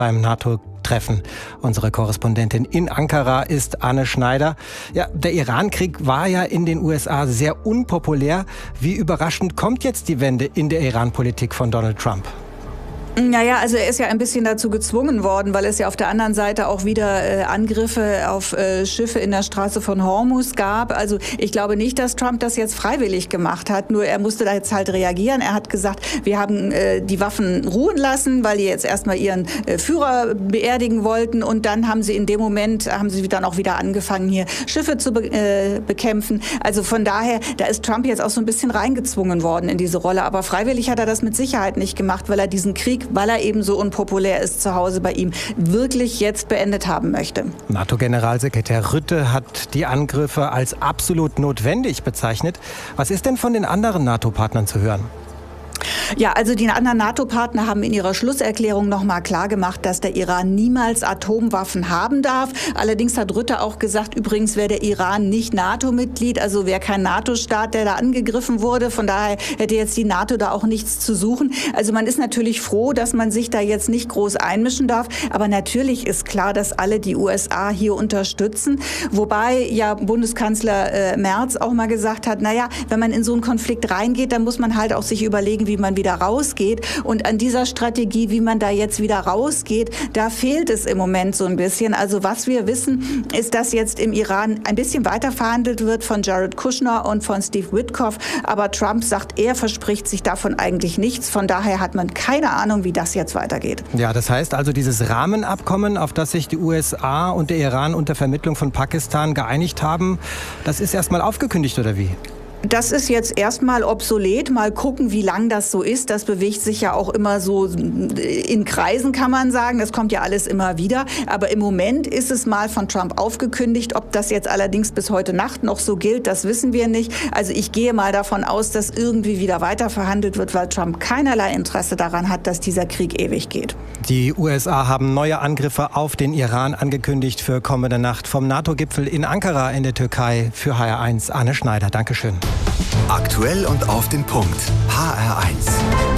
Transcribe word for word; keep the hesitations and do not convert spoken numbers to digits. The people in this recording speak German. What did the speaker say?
beim NATO-Treffen. Unsere Korrespondentin in Ankara ist Anne Schneider. Ja, der Iran-Krieg war ja in den U S A sehr unpopulär. Wie überraschend kommt jetzt die Wende in der Iran-Politik von Donald Trump? Naja, also er ist ja ein bisschen dazu gezwungen worden, weil es ja auf der anderen Seite auch wieder äh, Angriffe auf äh, Schiffe in der Straße von Hormuz gab. Also ich glaube nicht, dass Trump das jetzt freiwillig gemacht hat, nur er musste da jetzt halt reagieren. Er hat gesagt, wir haben äh, die Waffen ruhen lassen, weil die jetzt erstmal ihren äh, Führer beerdigen wollten, und dann haben sie in dem Moment, haben sie dann auch wieder angefangen, hier Schiffe zu be äh, bekämpfen. Also von daher, da ist Trump jetzt auch so ein bisschen reingezwungen worden in diese Rolle. Aber freiwillig hat er das mit Sicherheit nicht gemacht, weil er diesen Krieg, weil er eben so unpopulär ist zu Hause bei ihm, wirklich jetzt beendet haben möchte. NATO-Generalsekretär Rutte hat die Angriffe als absolut notwendig bezeichnet. Was ist denn von den anderen NATO-Partnern zu hören? Ja, also die anderen NATO-Partner haben in ihrer Schlusserklärung noch mal klargemacht, dass der Iran niemals Atomwaffen haben darf. Allerdings hat Rutte auch gesagt, übrigens wäre der Iran nicht NATO-Mitglied, also wäre kein NATO-Staat, der da angegriffen wurde. Von daher hätte jetzt die NATO da auch nichts zu suchen. Also man ist natürlich froh, dass man sich da jetzt nicht groß einmischen darf. Aber natürlich ist klar, dass alle die U S A hier unterstützen. Wobei ja Bundeskanzler äh, Merz auch mal gesagt hat, naja, wenn man in so einen Konflikt reingeht, dann muss man halt auch sich überlegen, wie man wieder rausgeht. Und an dieser Strategie, wie man da jetzt wieder rausgeht, da fehlt es im Moment so ein bisschen. Also was wir wissen, ist, dass jetzt im Iran ein bisschen weiter verhandelt wird von Jared Kushner und von Steve Witkoff. Aber Trump sagt, er verspricht sich davon eigentlich nichts. Von daher hat man keine Ahnung, wie das jetzt weitergeht. Ja, das heißt also, dieses Rahmenabkommen, auf das sich die U S A und der Iran unter Vermittlung von Pakistan geeinigt haben, das ist erstmal aufgekündigt, oder wie? Das ist jetzt erstmal obsolet. Mal gucken, wie lang das so ist. Das bewegt sich ja auch immer so in Kreisen, kann man sagen. Das kommt ja alles immer wieder. Aber im Moment ist es mal von Trump aufgekündigt. Ob das jetzt allerdings bis heute Nacht noch so gilt, das wissen wir nicht. Also ich gehe mal davon aus, dass irgendwie wieder weiter verhandelt wird, weil Trump keinerlei Interesse daran hat, dass dieser Krieg ewig geht. Die U S A haben neue Angriffe auf den Iran angekündigt für kommende Nacht. Vom NATO-Gipfel in Ankara in der Türkei für H R eins Anne Schneider. Dankeschön. Aktuell und auf den Punkt. H R eins.